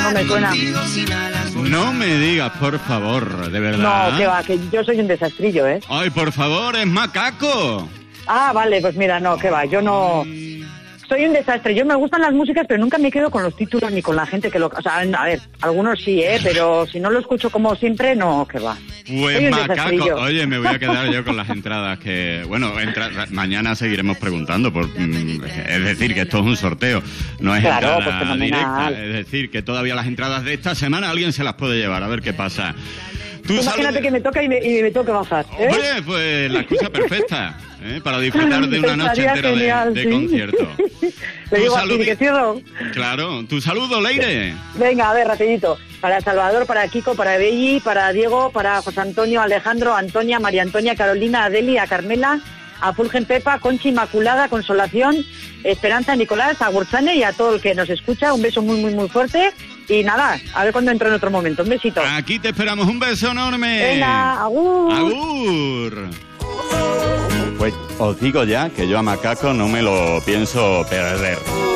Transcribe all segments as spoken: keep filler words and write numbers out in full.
No me suena. No me digas, por favor, de verdad. No, que va, que yo soy un desastrillo, ¿eh? Ay, por favor, es Macaco. Ah, vale, pues mira, no, que va, yo no... Soy un desastre, yo me gustan las músicas, pero nunca me quedo con los títulos ni con la gente que lo... O sea, a ver, algunos sí, ¿eh? Pero si no lo escucho como siempre, no, que va. Pues Macaco, oye, me voy a quedar yo con las entradas que... Bueno, entra... mañana seguiremos preguntando, por... es decir, que esto es un sorteo, no es claro, entrada pues directa. Es decir, que todavía las entradas de esta semana alguien se las puede llevar, a ver qué pasa. Tú imagínate salud... que me toca y me, y me toque bajar, ¿eh? Oye, pues la excusa perfecta, ¿eh? Para disfrutar de una noche entera genial, de, de ¿sí? concierto. Le digo así, que cierro. Claro, tu saludo, Leire. Venga, a ver, rapidito. Para Salvador, para Kiko, para Belli, para Diego, para José Antonio, Alejandro, Antonia, María Antonia, Carolina, Adeli, a Carmela, a Fulgen Pepa, Conchi, Inmaculada, Consolación, Esperanza, Nicolás, a Gurzane y a todo el que nos escucha. Un beso muy, muy, muy fuerte. Y nada, a ver cuándo entro en otro momento. Un besito. Aquí te esperamos. Un beso enorme. Venga, agur. Agur. Pues os digo ya que yo a Macaco no me lo pienso perder.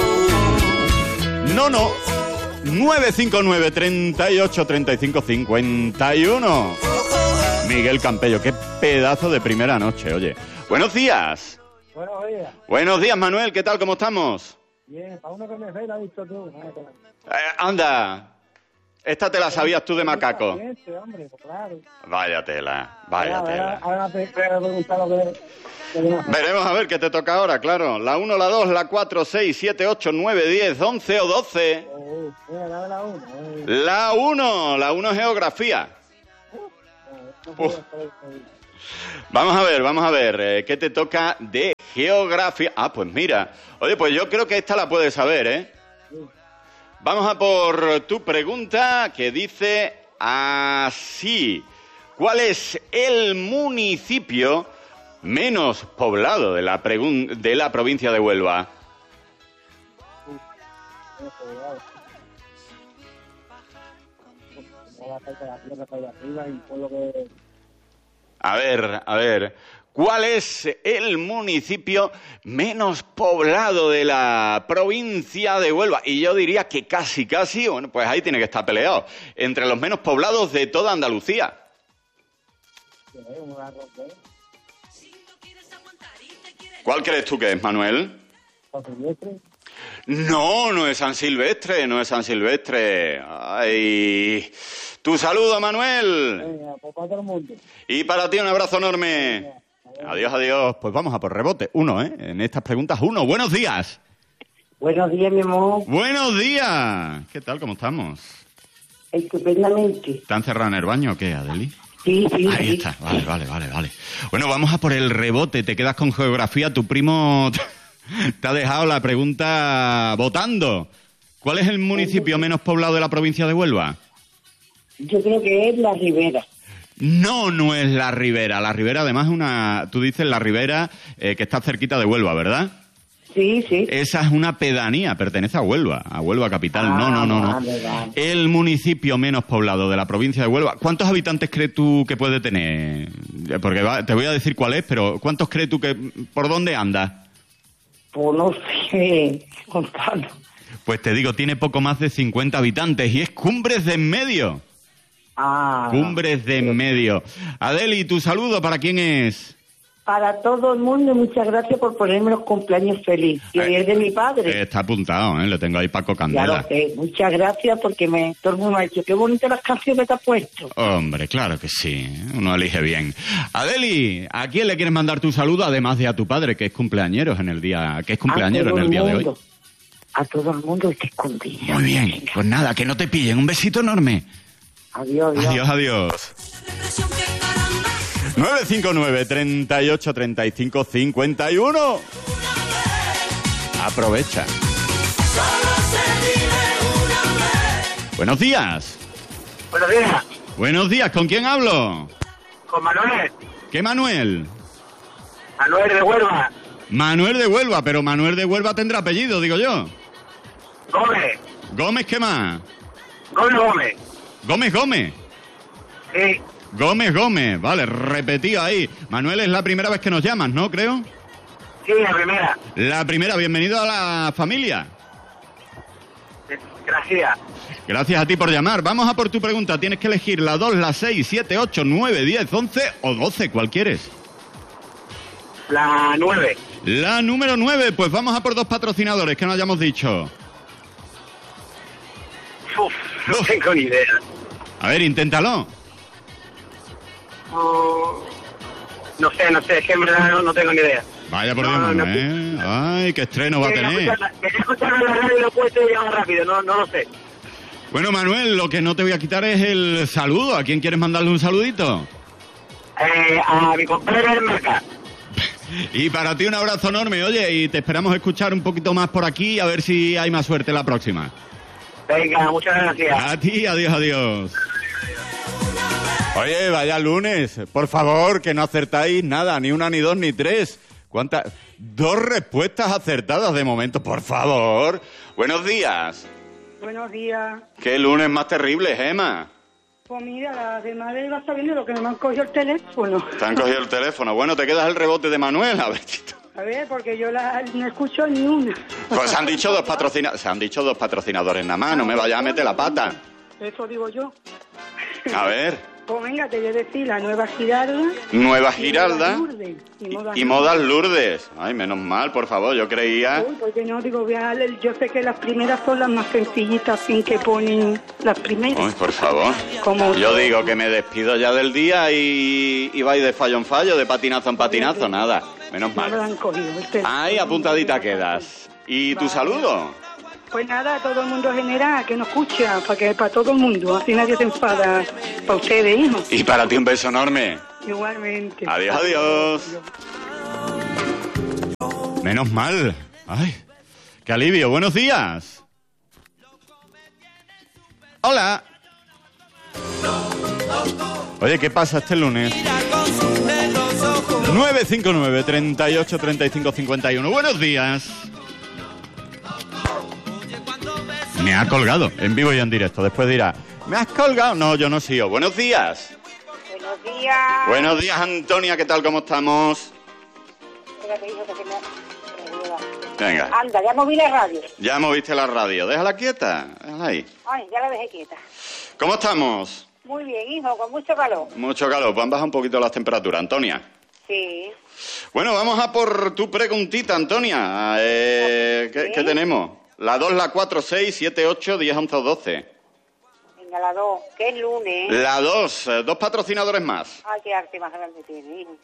No, no. nueve cinco nueve, treinta y ocho, treinta y cinco, cincuenta y uno. Miguel Campello, qué pedazo de primera noche, oye. Buenos días. Buenos días. Buenos días, Manuel. ¿Qué tal? ¿Cómo estamos? Bien, para uno que me ve, la has visto tú. Eh, anda. Esta te la sabías tú de Macaco. Hombre, claro. Vaya tela, vaya ahora, tela. Ahora, ahora te voy a preguntar lo que... Veremos a ver qué te toca ahora, claro. La uno, la dos, la cuatro, seis, siete, ocho, nueve, diez, once o doce. Uh, mira, dame la uno. Uh. La uno, la uno geografía. Uh, no, no uh. Vamos a ver, vamos a ver. Eh, ¿Qué te toca de geografía? Ah, pues mira. Oye, pues yo creo que esta la puedes saber, ¿eh? Uh. Vamos a por tu pregunta que dice así. ¿Cuál es el municipio menos poblado de la, pregun- de la provincia de Huelva? A ver, a ver. ¿Cuál es el municipio menos poblado de la provincia de Huelva? Y yo diría que casi, casi, bueno, pues ahí tiene que estar peleado. Entre los menos poblados de toda Andalucía. ¿Cuál crees tú que es, Manuel? ¿San Silvestre? No, no es San Silvestre, no es San Silvestre. Ay... Tu saludo, Manuel. Venga, pues para todo el mundo. Y para ti un abrazo enorme. Venga. Adiós, adiós. Pues vamos a por rebote. Uno, ¿eh? En estas preguntas, uno. Buenos días. Buenos días, mi amor. Buenos días. ¿Qué tal? ¿Cómo estamos? Estupendamente. ¿Están encerrado en el baño o qué, Adeli? Sí, sí, Ahí sí. está. Vale, vale, vale, vale. Bueno, vamos a por el rebote. Te quedas con geografía. Tu primo te ha dejado la pregunta votando. ¿Cuál es el municipio menos poblado de la provincia de Huelva? Yo creo que es La Ribera. No, no es La Ribera. La Ribera, además, es una... Tú dices La Ribera, eh, que está cerquita de Huelva, ¿verdad? Sí, sí. Esa es una pedanía, pertenece a Huelva, a Huelva capital. Ah, no, no, no, no. Vale, vale. El municipio menos poblado de la provincia de Huelva. ¿Cuántos habitantes crees tú que puede tener? Porque va, te voy a decir cuál es, pero ¿cuántos crees tú que... ¿Por dónde anda? Pues no sé contarlo. Pues te digo, tiene poco más de cincuenta habitantes y es Cumbres de en Medio. Ah. Cumbres de en Medio. Adeli, tu saludo, ¿para quién es? Para todo el mundo, muchas gracias por ponerme los cumpleaños feliz. Y hoy es de mi padre. Eh, está apuntado, ¿eh? Lo tengo ahí, Paco Candela. Claro que muchas gracias porque me, todo el mundo me ha dicho, qué bonitas las canciones que te has puesto. Hombre, claro que sí. Uno elige bien. Adeli, ¿a quién le quieres mandar tu saludo además de a tu padre, que es cumpleañeros en el día, que es cumpleañero en el día de hoy? A todo el mundo está escondido. Muy bien, pues nada, que no te pillen. Un besito enorme. Adiós, adiós. Adiós, adiós. nueve cinco nueve, treinta y ocho, treinta y cinco, cincuenta y uno. Aprovecha. Buenos días. Buenos días. Buenos días, ¿con quién hablo? Con Manuel. ¿Qué Manuel? Manuel de Huelva. Manuel de Huelva, pero Manuel de Huelva tendrá apellido, digo yo. Gómez. ¿Gómez qué más? Gómez Gómez. ¿Gómez Gómez? Sí. Gómez Gómez, vale, repetido ahí. Manuel, es la primera vez que nos llamas, ¿no? Creo. Sí, la primera. La primera, bienvenido a la familia. Gracias. Gracias a ti por llamar. Vamos a por tu pregunta. Tienes que elegir la dos, la seis, siete, ocho, nueve, diez, once o doce. ¿Cuál quieres? La nueve. La número nueve. Pues vamos a por dos patrocinadores que no hayamos dicho. Uf, no Uf. tengo ni idea. A ver, inténtalo. Uh, no sé, no sé, es que en verdad no, no tengo ni idea. Vaya por No, Dios, no, Manuel. Ay, qué estreno va a Quería tener. escucharla- quería escucharlo en la radio y lo he puesto y llegado rápido, no, no lo sé. Bueno, Manuel, lo que no te voy a quitar es el saludo. ¿A quién quieres mandarle un saludito? Eh, a mi compadre del mercado. Y para ti un abrazo enorme, oye, y te esperamos escuchar un poquito más por aquí, a ver si hay más suerte la próxima. Venga, muchas gracias. A ti, adiós, adiós. Oye, vaya lunes, por favor, que no acertáis nada, ni una, ni dos, ni tres. ¿Cuántas? Dos respuestas acertadas de momento, por favor. Buenos días. Buenos días. Qué lunes más terrible, Gemma. Pues mira, la de madre va sabiendo lo que no me han cogido el teléfono. Te han cogido el teléfono. Bueno, te quedas el rebote de Manuel, a ver, chito. A ver, porque yo la, no escucho ni una. Pues se han dicho dos patrocina- se han dicho dos patrocinadores nada más, no me vayas a meter la pata. Eso digo yo. A ver, Pues venga, te voy a decir la nueva Giralda. Nueva y Giralda Modas Lourdes, y Modas y Modas Lourdes. Ay, menos mal, por favor, yo creía... Uy, porque no, digo, voy a darle- yo sé que las primeras son las más sencillitas, sin que ponen las primeras. Ay, por favor. Como Yo digo que me despido ya del día y, y vais de fallo en fallo, de patinazo en patinazo, nada. Menos no me lo mal. han cogido. el teléfono. Ay, apuntadita quedas. ¿Y tu Vale. saludo? Pues nada, a todo el mundo general que nos escucha, para que para todo el mundo, así nadie se enfada. Para ustedes, hijos. Y para ti un beso enorme. Igualmente. Adiós, adiós. Menos mal. Ay, qué alivio. Buenos días. Hola. Oye, ¿qué pasa este lunes? nueve cinco nueve, treinta y ocho, treinta y cinco, cincuenta y uno. Buenos días. Me ha colgado en vivo y en directo. Después dirá, ¿me has colgado? No, yo no sigo. Buenos días. Buenos días. Buenos días, Antonia. ¿Qué tal? ¿Cómo estamos? Espérate, hijo, que se me- Venga. Anda, ya moví la radio. Ya moviste la radio. Déjala quieta. Déjala ahí. Ay, ya la dejé quieta. ¿Cómo estamos? Muy bien, hijo, con mucho calor. Mucho calor. Pues han bajado un poquito las temperaturas, Antonia. Sí. Bueno, vamos a por tu preguntita, Antonia. Eh, ¿qué, ¿Sí? ¿Qué tenemos? La dos, la cuatro, seis, siete, ocho, diez, once o doce. Venga, la dos, que es lunes. La dos. eh, dos patrocinadores más. Ay, qué arte más grande tiene, hijo.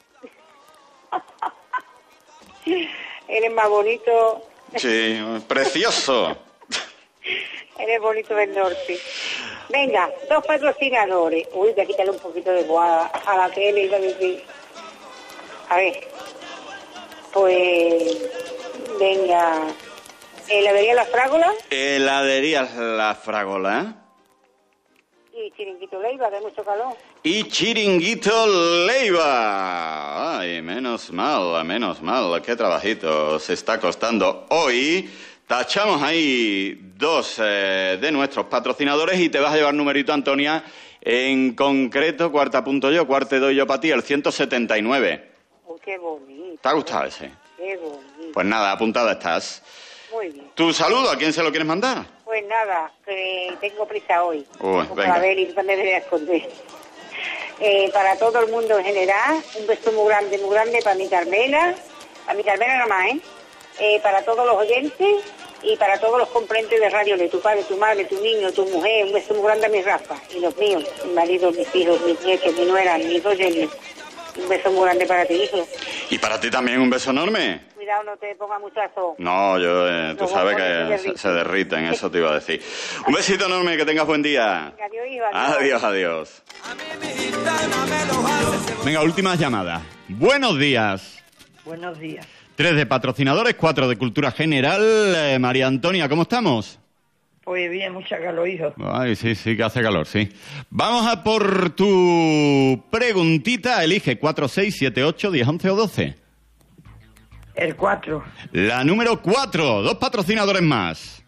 Eres más bonito. Sí, precioso. Eres bonito del norte. Venga, dos patrocinadores. Uy, voy a quitarle un poquito de guada a la tele, iba a decir. A ver. Pues. Venga. Heladería La Frágola Heladerías La Frágola. y Chiringuito Leiva, de mucho calor. Y Chiringuito Leiva. Ay, menos mal, menos mal. Qué trabajito se está costando hoy. Tachamos ahí dos eh, de nuestros patrocinadores y te vas a llevar numerito, Antonia. En concreto, cuarta apunto yo, cuarta doy yo para ti, el ciento setenta y nueve. Uy, qué bonito. ¿Te ha gustado ese? Qué bonito. Pues nada, apuntada estás. Muy bien. ¿Tu saludo a quién se lo quieres mandar? Pues nada, que tengo prisa hoy. Uy, Como venga. para ver y me debería esconder. Eh, para todo el mundo en general, un beso muy grande, muy grande para mi Carmela, para mi Carmela nada más, ¿eh? Eh, para todos los oyentes y para todos los componentes de Radio Le, tu padre, tu madre, tu niño, tu mujer, un beso muy grande a mi Rafa y los míos, mi marido, mis hijos, mis nietos, mi nuera, mis dos yernos. Un beso muy grande para ti, hijo. Y para ti también un beso enorme. Cuidado, no te ponga muchacho. No, yo, eh, tú Los sabes bombones se que se, derriten. se derriten, eso te iba a decir. Un besito enorme, que tengas buen día. Adiós, hijo. Adiós. Adiós, adiós. Venga, últimas llamadas. Buenos días. Buenos días. Tres de patrocinadores, cuatro de cultura general. Eh, María Antonia, ¿cómo estamos? Pues bien, mucha calor, hijo. Ay, sí, sí, que hace calor, sí. Vamos a por tu preguntita. Elige cuatro, seis, siete, ocho, diez, once o doce. El cuatro. La número cuatro. Dos patrocinadores más.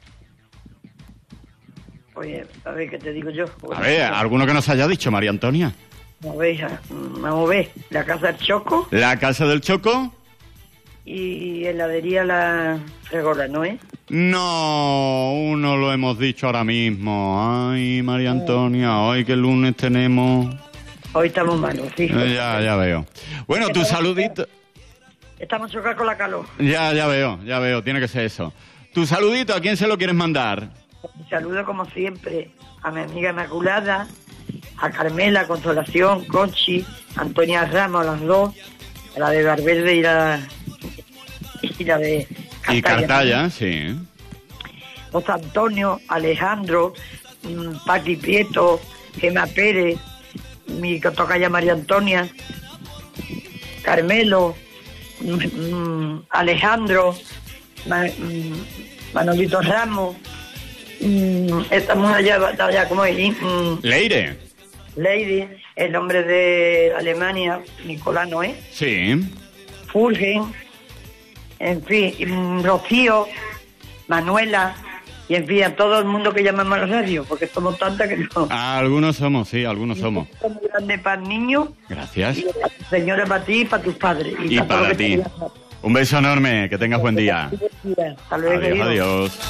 Oye, a ver, ¿qué te digo yo? A ver, ¿alguno que nos haya dicho, María Antonia? Vamos a ver, hija, vamos a ver. La Casa del Choco La Casa del Choco. y heladería La Fregora, ¿no es? No, uno lo hemos dicho ahora mismo. Ay, María Antonia, hoy que lunes tenemos... Hoy estamos malos, sí. Eh, ya, ya veo. Bueno, tu saludito... Estamos chocados con la calor. Ya, ya veo, ya veo, tiene que ser eso. Tu saludito, ¿a quién se lo quieres mandar? Un saludo como siempre a mi amiga Inmaculada, a Carmela, Consolación, Conchi, Antonia Ramos, las dos, a la de Valverde y la, y la de Cartaya. Y Cartaya, sí. José Antonio, Alejandro, mmm, Paqui Prieto, Gemma Pérez, mi tocaya María Antonia, Carmelo, mmm, Alejandro, Ma, mmm, Manolito Ramos, mmm, estamos allá, allá como es, mmm, Leire. Lady, el nombre de Alemania, Nicolás Noé. Sí. Fulgen, en fin, mmm, Rocío, Manuela, y en fin, a todo el mundo que llamamos a la radio, porque somos tantas que no. Ah, algunos somos, sí, algunos somos. Un muy grande para el niño. Gracias. Y para tu señora, para ti y para tus padres. Y todo para lo que ti. te diga. Un beso enorme, que tengas buen día. Hasta luego. Adiós, hijo. adiós.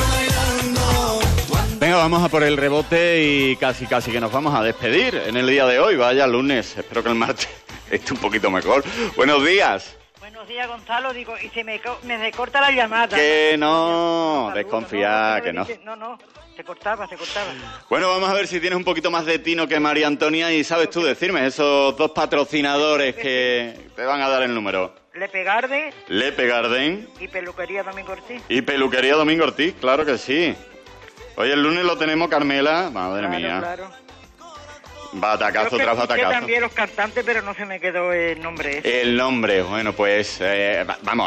Venga, vamos a por el rebote y casi, casi que nos vamos a despedir en el día de hoy. Vaya lunes, espero que el martes esté un poquito mejor. Buenos días. Buenos días, Gonzalo. Digo, y se me, co- me recorta la llamada. Que no, Saludos, desconfía, que no. dice- No, no, se cortaba, se cortaba. Bueno, vamos a ver si tienes un poquito más de tino que María Antonia y sabes tú decirme esos dos patrocinadores que te van a dar el número. Le Pegarde Lepe Garden y Peluquería Domingo Ortiz. y Peluquería Domingo Ortiz, claro que sí. Hoy el lunes lo tenemos, Carmela, madre Claro, mía. claro. Batacazo Creo que tras escuché batacazo. también los cantantes, pero no se me quedó el nombre ese. El nombre, bueno, pues, eh, va- vamos,